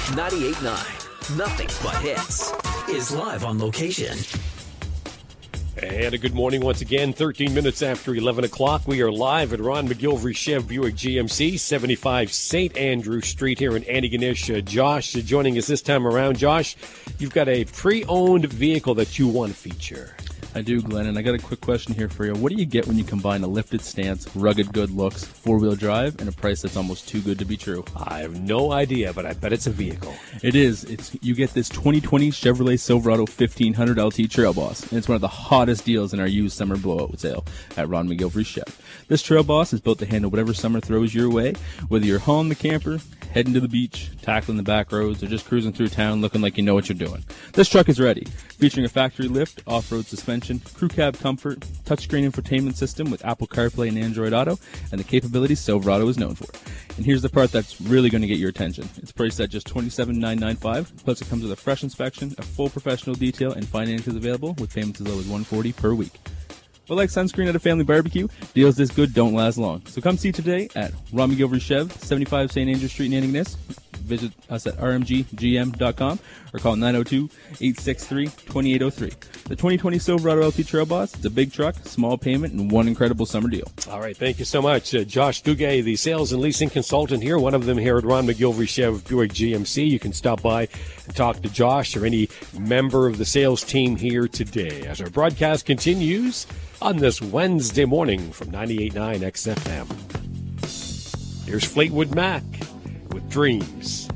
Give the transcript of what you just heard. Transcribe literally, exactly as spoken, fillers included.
ninety-eight point nine, nothing but hits, is live on location. And a good morning once again, thirteen minutes after eleven o'clock. We are live at Ron McGilvery Chev Buick G M C, seventy-five Saint Andrew Street here in Antigonish. Uh, Josh uh, joining us this time around. Josh, you've got a pre-owned vehicle that you want to feature. I do, Glenn, and I got a quick question here for you. What do you get when you combine a lifted stance, rugged good looks, four-wheel drive, and a price that's almost too good to be true? I have no idea, but I bet it's a vehicle. It is. It's you get this twenty twenty Chevrolet Silverado fifteen hundred L T Trail Boss, and it's one of the hottest deals in our used summer blowout sale at Ron McGilvery Chev. This Trail Boss is built to handle whatever summer throws your way, whether you're hauling the camper, heading to the beach, tackling the back roads, or just cruising through town looking like you know what you're doing. This truck is ready, featuring a factory lift, off-road suspension, crew cab comfort, touchscreen infotainment system with Apple CarPlay and Android Auto, and the capabilities Silverado is known for. And here's the part that's really going to get your attention. It's priced at just twenty-seven thousand nine hundred ninety-five dollars, plus it comes with a fresh inspection, a full professional detail, and finance is available with payments as low as one hundred forty dollars per week. But like sunscreen at a family barbecue, deals this good don't last long. So come see today at Ron McGilvery Chev, seventy-five Saint Andrew Street in Antigonish. Visit us at r m g g m dot com or call nine oh two, eight six three, two eight oh three. The twenty twenty Silverado L T Trail Boss, it's a big truck, small payment, and one incredible summer deal. All right, thank you so much. Uh, Josh Duguay, the sales and leasing consultant here, one of them here at Ron McGilvery Chev Buick G M C. You can stop by and talk to Josh or any member of the sales team here today as our broadcast continues on this Wednesday morning from ninety-eight point nine X F M. Here's Fleetwood Mac with Dreams.